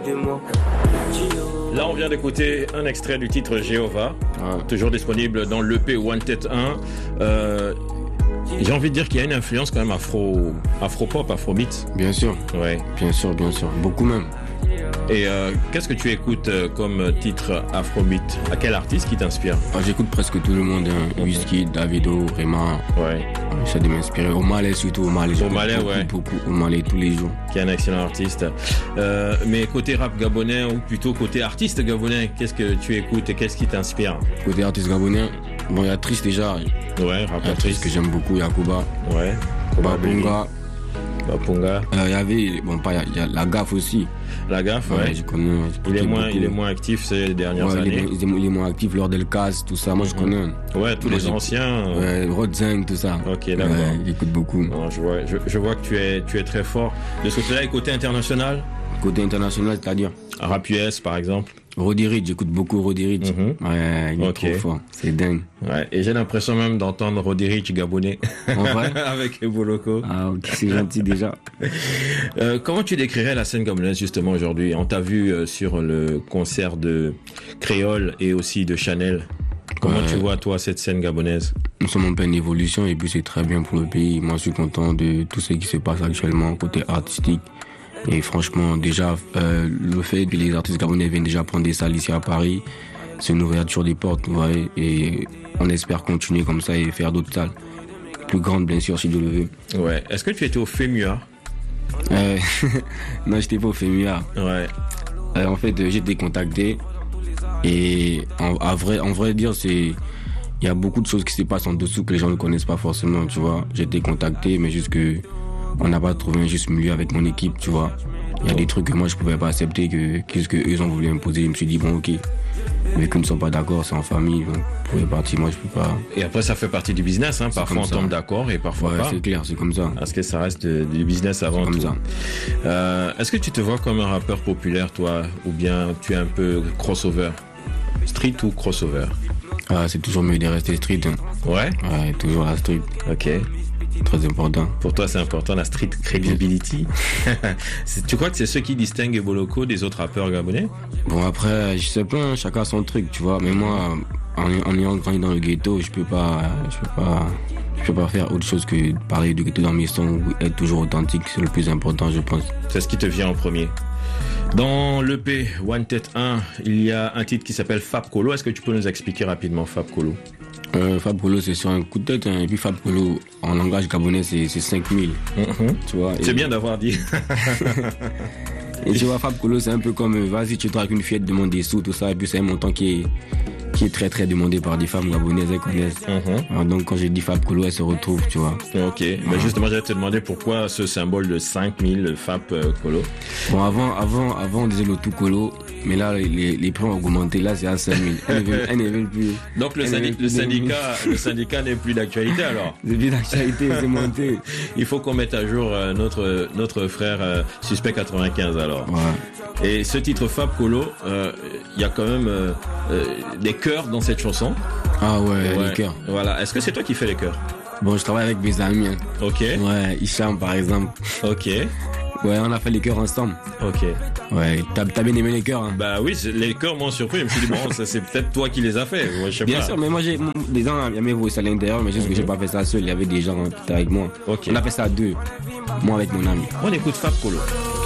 de moi. Là, on vient d'écouter un extrait du titre Jéhovah, toujours disponible dans l'EP Wanted 1. J'ai envie de dire qu'il y a une influence quand même afro-pop, afrobeat. Bien sûr. Ouais. Bien sûr. Beaucoup même. Et qu'est-ce que tu écoutes comme titre afrobeat? À quel artiste qui t'inspire? J'écoute presque tout le monde, hein. Wizkid, Davido, Rema. Ouais. Ça de m'inspirer. Omalé surtout, Omalé. Beaucoup. Omalé tous les jours. Qui est un excellent artiste. Mais côté rap gabonais ou plutôt côté artiste gabonais, qu'est-ce que tu écoutes et qu'est-ce qui t'inspire? Côté artiste gabonais, bon, il y a Triste déjà. Ouais, rappeur Triste que j'aime beaucoup, Yakuba. Ouais. Bapunga. Il y avait, il y a la gaffe aussi. La gaffe, ouais. Je connais. Il est moins actif ces dernières années. Il est moins actif lors d'Elkaz, tout ça. Moi, je connais. Ouais, tous les anciens. Ouais, Rodzeng, tout ça. Ok, d'accord. Ouais, j'écoute beaucoup. Non, je vois que tu es très fort. De ce côté-là, et côté international? Côté international, c'est-à-dire Rap US, par exemple? Roddy Ricch, j'écoute beaucoup Roddy Ricch. Ouais, il est trop fort, c'est dingue. Ouais, et j'ai l'impression même d'entendre Roddy Ricch gabonais. En vrai? Avec Eboloko. Ah ok, c'est gentil déjà. Comment tu décrirais la scène gabonaise justement aujourd'hui? On t'a vu sur le concert de Créole et aussi de Chanel. Comment tu vois toi cette scène gabonaise? Nous sommes en pleine évolution et puis c'est très bien pour le pays. Moi je suis content de tout ce qui se passe actuellement côté artistique. Et franchement, déjà, le fait que les artistes gabonais viennent déjà prendre des salles ici à Paris, c'est une ouverture des portes, vous voyez. Et on espère continuer comme ça et faire d'autres salles. Plus grandes, bien sûr, si Dieu le veut. Ouais. Est-ce que tu étais au FEMUA? Non, j'étais pas au FEMUA. Ouais. En fait, j'ai été contacté. Et en vrai dire, il y a beaucoup de choses qui se passent en dessous que les gens ne connaissent pas forcément, tu vois. J'ai été contacté, mais juste que on n'a pas trouvé un juste milieu avec mon équipe, tu vois. Il y a des trucs que moi je pouvais pas accepter, que eux ont voulu imposer. Je me suis dit, bon, ok. Mais qu'ils ne sont pas d'accord, c'est en famille, donc vous pouvez partir, moi je peux pas. Et après, ça fait partie du business, hein. Parfois on tombe d'accord et parfois pas. C'est clair, c'est comme ça. Parce que ça reste du business avant tout. Comme ça. Est-ce que tu te vois comme un rappeur populaire, toi, ou bien tu es un peu crossover? Street ou crossover? C'est toujours mieux de rester street. Hein. Ouais? Ouais, toujours la street. Ok. Très important. Pour toi, c'est important, la street credibility. Tu crois que c'est ce qui distingue Eboloko des autres rappeurs gabonais? Bon, après, je sais pas, hein, chacun son truc, tu vois. Mais moi, en ayant grandi dans le ghetto, je peux pas faire autre chose que parler du ghetto dans mes sons ou être toujours authentique. C'est le plus important, je pense. C'est ce qui te vient en premier. Dans l'EP Wanted 1, il y a un titre qui s'appelle Fab Kolo. Est-ce que tu peux nous expliquer rapidement Fab Kolo? Fab Kolo, c'est sur un coup de tête, hein. Et puis Fab Kolo, en langage gabonais, c'est 5000. Tu vois. C'est bien d'avoir dit. Et tu vois, Fab Kolo, c'est un peu comme, vas-y, tu dragues une fillette, demande des sous, tout ça, et puis c'est un montant qui est très très demandé par des femmes gabonaises, elles connaissent. Alors donc quand j'ai dit Fab Kolo, elle se retrouve, tu vois. Ok, mais justement j'allais te demander pourquoi ce symbole de 5000 Fab Kolo. Bon, avant on disait le tout Kolo, mais là les prix ont augmenté, là c'est à 5000. Elles ne veulent plus. Donc le syndicat n'est plus d'actualité alors. C'est plus d'actualité, c'est monté. Il faut qu'on mette à jour notre frère Suspect 95 alors. Ouais. Et ce titre Fab Kolo, il y a quand même des chœurs dans cette chanson. Ah ouais, les chœurs. Voilà. Est-ce que c'est toi qui fais les chœurs? Bon, je travaille avec mes amis. Hein. Ok. Ouais, Hicham par exemple. Ok. Ouais, on a fait les chœurs ensemble. Ok. Ouais, t'as bien aimé les chœurs, hein? Bah oui, les chœurs m'ont surpris. Je me suis dit, bon, c'est peut-être toi qui les as fait. Ouais, je sais bien pas. sûr, mais moi, des gens avaient mes voix à l'intérieur, mais juste que j'ai pas fait ça seul. Il y avait des gens qui étaient avec moi. Ok. On a fait ça à deux. Moi avec mon ami. On écoute Fab Kolo.